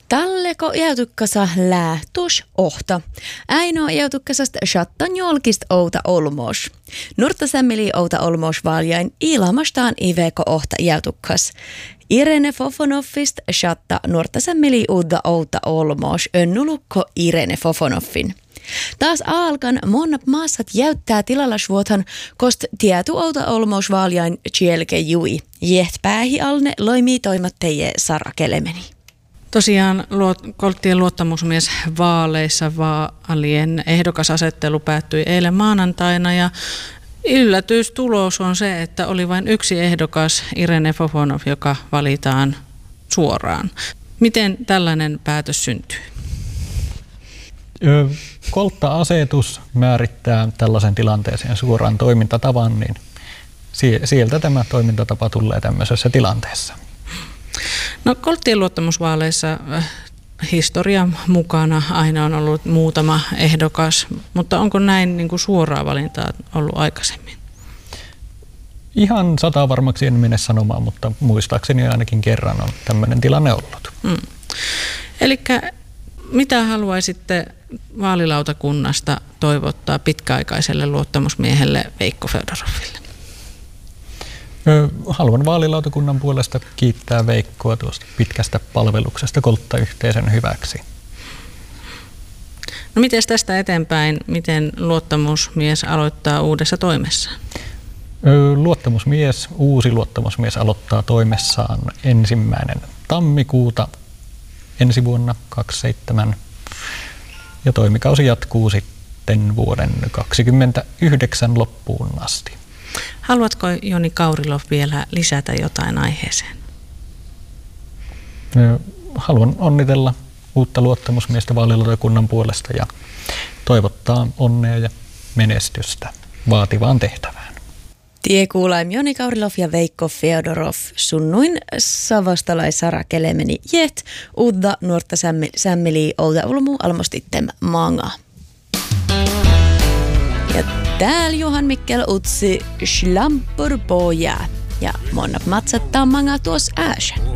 Talleko jäytykkasa lähtus ohta. Ainoa jäytykkäsästä shattan jolkist outa olmos. Nurtasämmeli outa olmos valjain ilmastaan iveko ohta jäytykkäs. Irene Fofonoffist shatta nurtasämmeli uudda outa olmos önnulukko Irene Fofonoffin. Taas alkan monnap maassat jäyttää tilalasvuotan, kost tietu outa olmos valjain tjelke jui. Jeht päähi alne loimii toimatteje Sara Kelemeni. Tosiaan Kolttien luottamusmies vaaleissa vaalien ehdokasasettelu päättyi eilen maanantaina ja yllätystulos on se, että oli vain yksi ehdokas, Irene Fofonov, joka valitaan suoraan. Miten tällainen päätös syntyy? Koltta-asetus määrittää tällaisen tilanteeseen suoraan toimintatavan, niin sieltä tämä toimintatapa tulee tämmöisessä tilanteessa. No, Kolttien luottamusvaaleissa historian mukana aina on ollut muutama ehdokas, mutta onko näin niin kuin suoraa valintaa ollut aikaisemmin? Ihan 100 varmaksi en mene sanomaan, mutta muistaakseni ainakin kerran on tämmöinen tilanne ollut. Elikkä mitä haluaisitte vaalilautakunnasta toivottaa pitkäaikaiselle luottamusmiehelle Veikko Feodoroville? Haluan vaalilautakunnan puolesta kiittää Veikkoa tuosta pitkästä palveluksesta Koltta-yhteisön hyväksi. No miten tästä eteenpäin, miten luottamusmies aloittaa uudessa toimessaan? Uusi luottamusmies aloittaa toimessaan 1. tammikuuta ensi vuonna 27 ja toimikausi jatkuu sitten vuoden 2029 loppuun asti. Haluatko Joni Kaurilov vielä lisätä jotain aiheeseen? Haluan onnitella uutta luottamusmiestä vaalilautakunnan puolesta ja toivottaa onnea ja menestystä vaativaan tehtävään. Tiekuulaim Joni Kaurilov ja Veikko Feodorov sunnuin savastalai Sara Kelemeni jet uudda nuorta sämmeli ouda ulmu almostittem manga. Ja täällä Johan Mikkel utsi Schlampur på jää ja monnap matsattaa manga tuos ääsen.